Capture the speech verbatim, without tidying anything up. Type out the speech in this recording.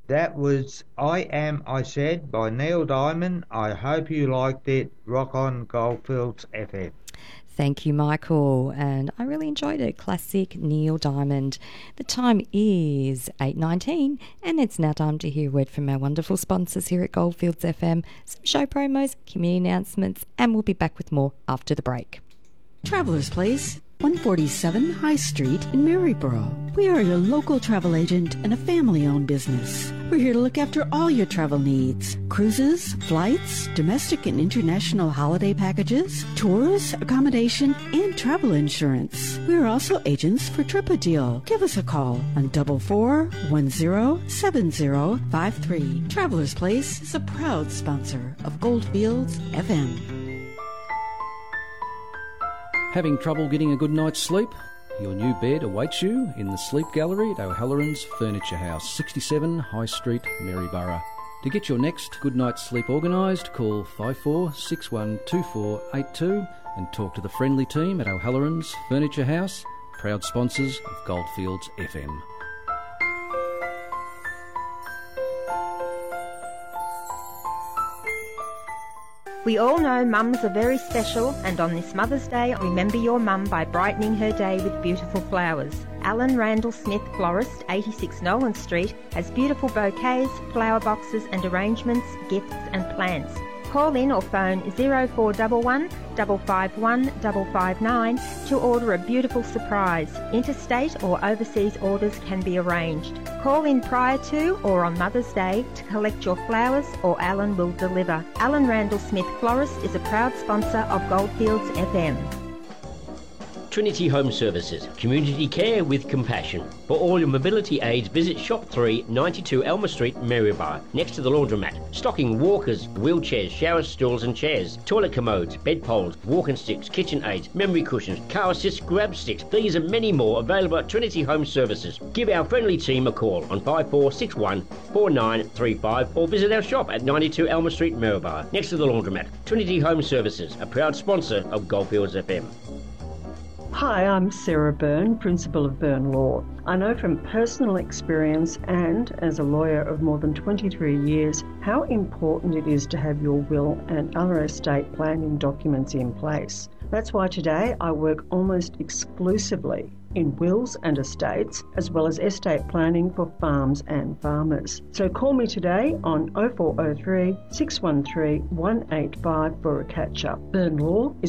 That was I Am, I Said by Neil Diamond. I hope you liked it. Rock on Goldfields F M. Thank you, Michael, and I really enjoyed it. Classic Neil Diamond. The time is eight nineteen, and it's now time to hear a word from our wonderful sponsors here at Goldfields F M, some show promos, community announcements, and we'll be back with more after the break. Traveller's Place, one forty-seven High Street in Maryborough. We are your local travel agent and a family-owned business. We're here to look after all your travel needs. Cruises, flights, domestic and international holiday packages, tours, accommodation, and travel insurance. We are also agents for TripAdeal. Give us a call on double four one zero seven zero five three. Traveller's Place is a proud sponsor of Goldfields F M. Having trouble getting a good night's sleep? Your new bed awaits you in the Sleep Gallery at O'Halloran's Furniture House, sixty-seven High Street, Maryborough. To get your next good night's sleep organised, call five four six one two four eight two and talk to the friendly team at O'Halloran's Furniture House, proud sponsors of Goldfields F M. We all know mums are very special, and on this Mother's Day, remember your mum by brightening her day with beautiful flowers. Alan Randall Smith Florist, eighty-six Nolan Street, has beautiful bouquets, flower boxes and arrangements, gifts and plants. Call in or phone zero four one one, five five one, five five nine to order a beautiful surprise. Interstate or overseas orders can be arranged. Call in prior to or on Mother's Day to collect your flowers, or Alan will deliver. Alan Randall Smith Florist is a proud sponsor of Goldfields F M. Trinity Home Services, community care with compassion. For all your mobility aids, visit Shop three, ninety-two Elmer Street, Maryborough, next to the laundromat. Stocking walkers, wheelchairs, shower stools and chairs, toilet commodes, bed poles, walking sticks, kitchen aids, memory cushions, car assist grab sticks. These and many more available at Trinity Home Services. Give our friendly team a call on five four six one, four nine three five or visit our shop at ninety-two Elmer Street, Maryborough, next to the laundromat. Trinity Home Services, a proud sponsor of Goldfields F M. Hi, I'm Sarah Byrne, Principal of Byrne Law. I know from personal experience and as a lawyer of more than twenty-three years how important it is to have your will and other estate planning documents in place. That's why today I work almost exclusively in wills and estates, as well as estate planning for farms and farmers. So call me today on oh four oh three, six one three, one eight five for a catch-up. Byrne Law is